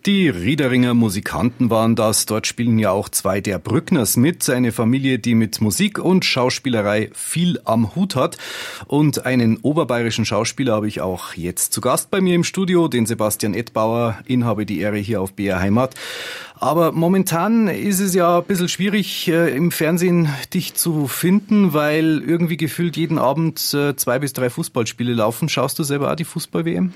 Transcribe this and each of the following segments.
Die Riederinger Musikanten waren das. Dort spielen ja auch zwei der Brückners mit. Eine Familie, die mit Musik und Schauspielerei viel am Hut hat. Und einen oberbayerischen Schauspieler habe ich auch jetzt zu Gast bei mir im Studio, den Sebastian Edbauer. Ihn habe die Ehre hier auf BR Heimat. Aber momentan ist es ja ein bisschen schwierig, im Fernsehen dich zu finden, weil irgendwie gefühlt jeden Abend 2 bis 3 Fußballspiele laufen. Schaust du selber auch die Fußball-WM?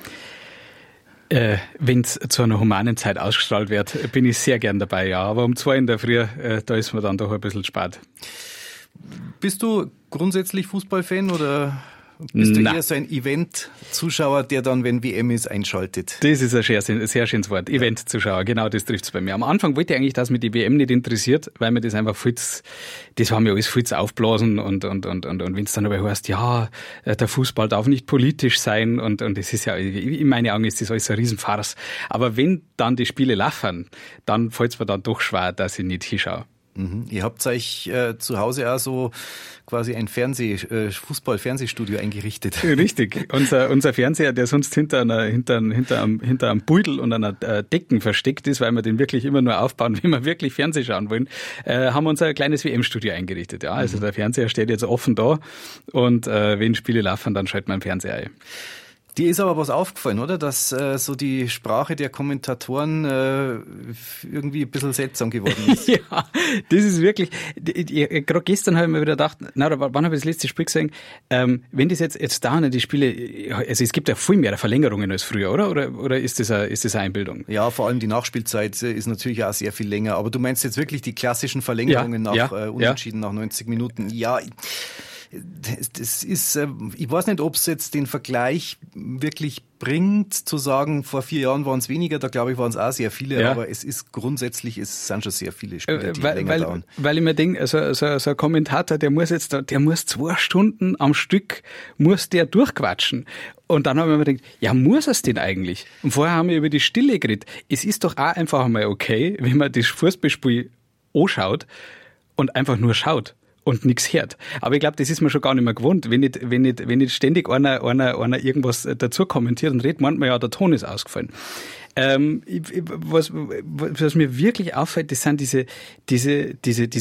Wenn es zu einer humanen Zeit ausgestrahlt wird, bin ich sehr gern dabei, ja. Aber um 2 in der Früh, da ist mir dann doch ein bisschen spät. Bist du grundsätzlich Fußballfan oder bist du eher so ein Event-Zuschauer, der dann, wenn WM ist, einschaltet? Das ist ein sehr schönes Wort. Event-Zuschauer, genau, das trifft's bei mir. Am Anfang wollte ich eigentlich, dass mich die WM nicht interessiert, weil mir das einfach das war mir alles viel zu aufblasen und wenn es dann aber heißt, ja, der Fußball darf nicht politisch sein und das ist ja, in meinen Augen ist das alles ein Riesenfarce. Aber wenn dann die Spiele laufen, dann fällt's mir dann doch schwer, dass ich nicht hinschaue. Ihr habt euch zu Hause auch so quasi ein Fußball-Fernsehstudio eingerichtet. Richtig. Unser Fernseher, der sonst hinter einem Beutel und einer Decken versteckt ist, weil wir den wirklich immer nur aufbauen, wenn wir wirklich Fernsehen schauen wollen, haben wir unser kleines WM-Studio eingerichtet. Ja, also der Fernseher steht jetzt offen da und wenn Spiele laufen, dann schaltet man den Fernseher ein. Dir ist aber was aufgefallen, oder? Dass so die Sprache der Kommentatoren irgendwie ein bisschen seltsam geworden ist. Ja, das ist wirklich, gerade gestern habe ich mir wieder gedacht, wann habe ich das letzte Spiel gesehen? Wenn das jetzt da die Spiele, also es gibt ja viel mehr Verlängerungen als früher, oder? Oder ist das eine Einbildung? Ja, vor allem die Nachspielzeit ist natürlich auch sehr viel länger. Aber du meinst jetzt wirklich die klassischen Verlängerungen nach Unentschieden nach 90 Minuten? Ja. Das ist, ich weiß nicht, ob es jetzt den Vergleich wirklich bringt, zu sagen, vor 4 Jahren waren es weniger, da glaube ich, waren es auch sehr viele, aber es ist grundsätzlich, es sind schon sehr viele Spiele, die länger dauern. Weil ich mir denke, so ein Kommentator, der muss 2 Stunden am Stück, muss der durchquatschen. Und dann habe ich mir gedacht, ja, muss es denn eigentlich? Und vorher haben wir über die Stille geredet. Es ist doch auch einfach mal okay, wenn man das Fußballspiel anschaut und einfach nur schaut und nichts hört. Aber ich glaube, das ist mir schon gar nicht mehr gewohnt. Wenn nicht ständig einer irgendwas dazu kommentiert und redet, meint man ja, der Ton ist ausgefallen. Was mir wirklich auffällt, das sind diese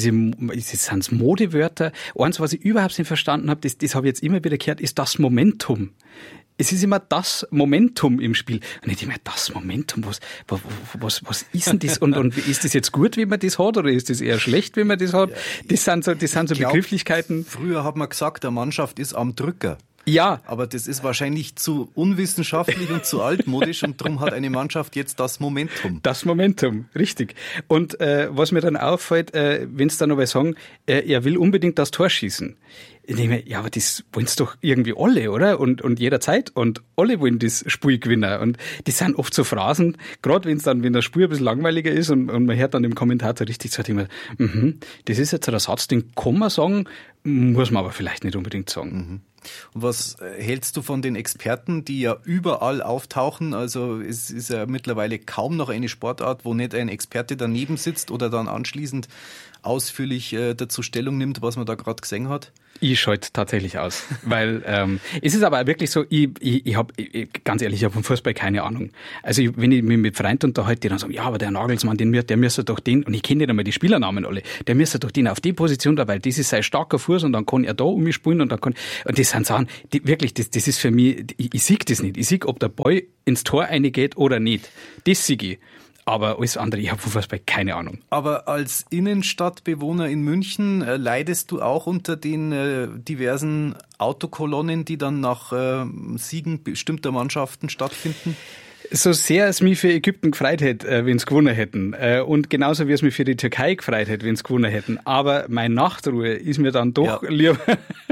sind's Modewörter. Eins, was ich überhaupt nicht verstanden habe, das habe ich jetzt immer wieder gehört, ist das Momentum. Es ist immer das Momentum im Spiel. Und ich denke mir, das Momentum, was ist denn das? Und ist das jetzt gut, wie man das hat, oder ist das eher schlecht, wie man das hat? Das sind so Begrifflichkeiten. Früher hat man gesagt, der Mannschaft ist am Drücker. Ja. Aber das ist wahrscheinlich zu unwissenschaftlich und zu altmodisch und darum hat eine Mannschaft jetzt das Momentum. Das Momentum, richtig. Und was mir dann auffällt, wenn sie dann aber sagen, er will unbedingt das Tor schießen. Ich denke mir, ja, aber das wollen es doch irgendwie alle, oder? Und jederzeit. Und alle wollen das Spiel gewinnen. Und das sind oft so Phrasen, gerade wenn das Spiel ein bisschen langweiliger ist und man hört dann im Kommentator richtig so, immer, das ist jetzt ein Satz, den kann man sagen, muss man aber vielleicht nicht unbedingt sagen. Und was hältst du von den Experten, die ja überall auftauchen? Also es ist ja mittlerweile kaum noch eine Sportart, wo nicht ein Experte daneben sitzt oder dann anschließend ausführlich dazu Stellung nimmt, was man da gerade gesehen hat? Ich schalte tatsächlich aus, weil es ist aber wirklich so, ich habe ganz ehrlich, ich habe vom Fußball keine Ahnung. Also wenn ich mich mit Freunden unterhalte, die dann sagen, ja, aber der Nagelsmann, der müsste doch den, und ich kenne nicht einmal die Spielernamen alle, der müsste doch den auf die Position da, weil das ist sein starker Fuß und dann kann er da um mich spielen und das sind Sachen, das ist für mich, ich sehe das nicht. Ich sehe, ob der Ball ins Tor reingeht oder nicht. Das sehe ich. Aber alles andere, ich habe von Fußball keine Ahnung. Aber als Innenstadtbewohner in München leidest du auch unter den diversen Autokolonnen, die dann nach Siegen bestimmter Mannschaften stattfinden? So sehr es mich für Ägypten gefreut hätte, wenn sie gewonnen hätten. Und genauso wie es mich für die Türkei gefreut hätte, wenn sie gewonnen hätten. Aber meine Nachtruhe ist mir dann doch lieber.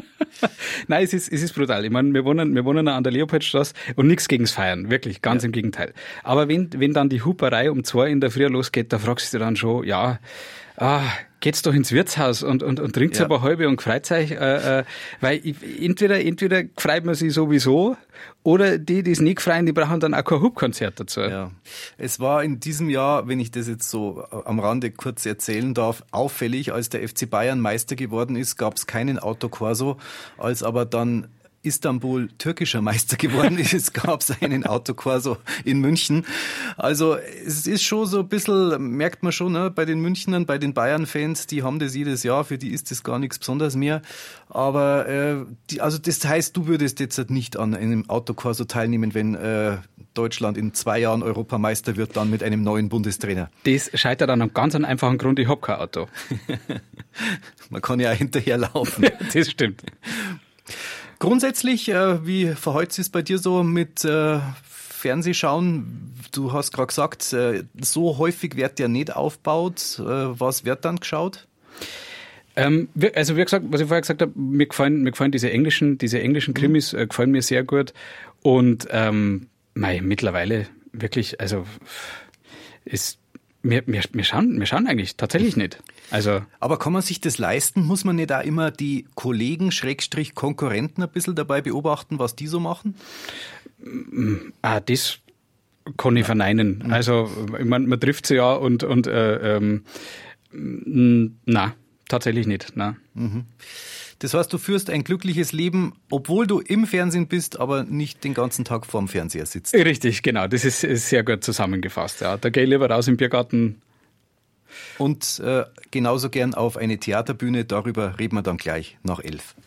Nein, es ist brutal. Ich meine, wir wohnen an der Leopoldstraße und nichts gegens Feiern. Wirklich, ganz im Gegenteil. Aber wenn dann die Huperei um 2 in der Früh losgeht, da fragst du dann schon, geht's doch ins Wirtshaus und trinkt's ein paar halbe und freut euch, weil entweder freut man sich sowieso oder die es nicht freuen, die brauchen dann auch kein Hubkonzert dazu. Ja. Es war in diesem Jahr, wenn ich das jetzt so am Rande kurz erzählen darf, auffällig, als der FC Bayern Meister geworden ist, gab's keinen Autokorso, als aber dann Istanbul türkischer Meister geworden ist, gab es einen Autokorso in München. Also es ist schon so ein bisschen, merkt man schon, ne, bei den Münchnern, bei den Bayern-Fans, die haben das jedes Jahr, für die ist das gar nichts Besonderes mehr. Aber also das heißt, du würdest jetzt nicht an einem Autokorso teilnehmen, wenn Deutschland in 2 Jahren Europameister wird, dann mit einem neuen Bundestrainer. Das scheitert an einem ganz einfachen Grund, ich habe kein Auto. Man kann ja auch hinterherlaufen. Ja, das stimmt. Grundsätzlich, wie verhält es bei dir so mit Fernsehschauen? Du hast gerade gesagt, so häufig wird der nicht aufgebaut. Was wird dann geschaut? Also wie gesagt, was ich vorher gesagt habe, mir gefallen diese englischen Krimis gefallen mir sehr gut. Und mittlerweile wirklich, also wir schauen eigentlich tatsächlich nicht. Also, aber kann man sich das leisten? Muss man nicht da immer die Kollegen, Konkurrenten ein bisschen dabei beobachten, was die so machen? Das kann ich verneinen. Also, ich meine, man trifft sie ja und na, tatsächlich nicht. Na. Das heißt, du führst ein glückliches Leben, obwohl du im Fernsehen bist, aber nicht den ganzen Tag vorm Fernseher sitzt. Richtig, genau. Das ist sehr gut zusammengefasst. Ja. Da gehe ich lieber raus im Biergarten. Und genauso gern auf eine Theaterbühne. Darüber reden wir dann gleich nach 11.